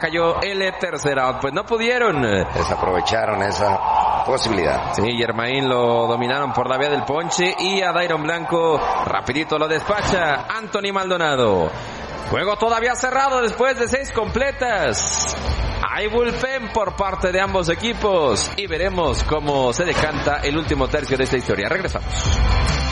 cayó el tercer out. Pues no pudieron. Desaprovecharon esa posibilidad. Sí, Germain lo dominaron por la vía del ponche y a Dairon Blanco rapidito lo despacha Anthony Maldonado. Juego todavía cerrado después de 6 completas. Hay bullpen por parte de ambos equipos y veremos cómo se decanta el último tercio de esta historia. Regresamos.